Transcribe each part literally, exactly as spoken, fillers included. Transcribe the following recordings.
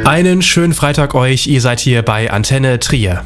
Einen schönen Freitag euch, ihr seid hier bei Antenne Trier.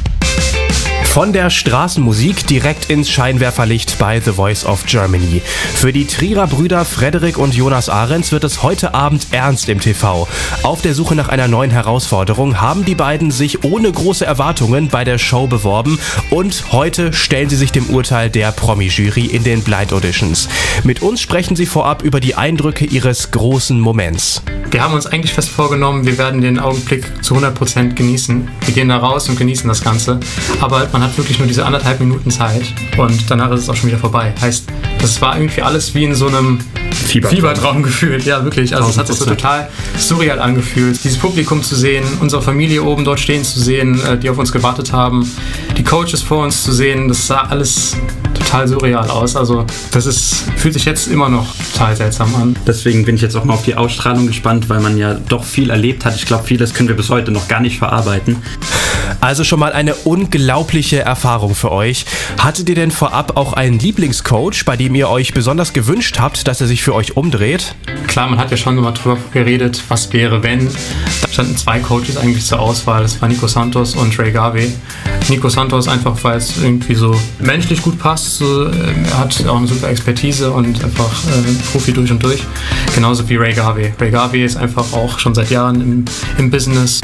Von der Straßenmusik direkt ins Scheinwerferlicht bei The Voice of Germany. Für die Trierer Brüder Frederik und Jonas Ahrens wird es heute Abend ernst im T V. Auf der Suche nach einer neuen Herausforderung haben die beiden sich ohne große Erwartungen bei der Show beworben und heute stellen sie sich dem Urteil der Promi-Jury in den Blind Auditions. Mit uns sprechen sie vorab über die Eindrücke ihres großen Moments. Wir haben uns eigentlich fest vorgenommen, wir werden den Augenblick zu hundert Prozent genießen. Wir gehen da raus und genießen das Ganze. Aber man hat wirklich nur diese anderthalb Minuten Zeit und danach ist es auch schon wieder vorbei. Heißt, das war irgendwie alles wie in so einem Fiebertraum, Fiebertraum gefühlt. Ja, wirklich. Also es hat sich so total surreal angefühlt. Dieses Publikum zu sehen, unsere Familie oben dort stehen zu sehen, die auf uns gewartet haben, die Coaches vor uns zu sehen, das sah alles total surreal aus. Also das ist, fühlt sich jetzt immer noch total seltsam an. Deswegen bin ich jetzt auch mal auf die Ausstrahlung gespannt, weil man ja doch viel erlebt hat. Ich glaube, vieles können wir bis heute noch gar nicht verarbeiten. Also schon mal eine unglaubliche Erfahrung für euch. Hattet ihr denn vorab auch einen Lieblingscoach, bei dem ihr euch besonders gewünscht habt, dass er sich für euch umdreht? Klar, man hat ja schon mal drüber geredet, was wäre, wenn. Da standen zwei Coaches eigentlich zur Auswahl. Das war Nico Santos und Ray Garvey. Nico Santos einfach, weil es irgendwie so menschlich gut passt. So, er hat auch eine super Expertise und einfach äh, Profi durch und durch. Genauso wie Ray Garvey. Ray Garvey ist einfach auch schon seit Jahren im, im Business.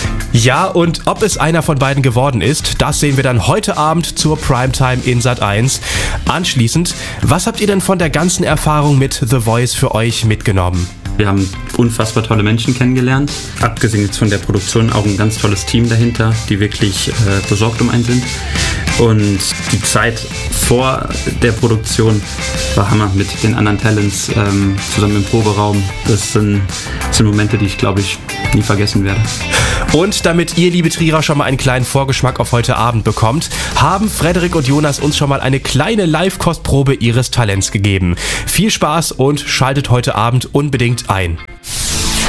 Ja, und ob es einer von beiden geworden ist, das sehen wir dann heute Abend zur Primetime in Sat eins. Anschließend, was habt ihr denn von der ganzen Erfahrung mit The Voice für euch mitgenommen? Wir haben unfassbar tolle Menschen kennengelernt. Abgesehen jetzt von der Produktion auch ein ganz tolles Team dahinter, die wirklich äh, besorgt um einen sind. Und die Zeit vor der Produktion war Hammer mit den anderen Talents ähm, zusammen im Proberaum. Das sind, das sind Momente, die ich, glaube ich, nie vergessen werde. Und damit ihr, liebe Trierer, schon mal einen kleinen Vorgeschmack auf heute Abend bekommt, haben Frederik und Jonas uns schon mal eine kleine Live-Kostprobe ihres Talents gegeben. Viel Spaß und schaltet heute Abend unbedingt ein.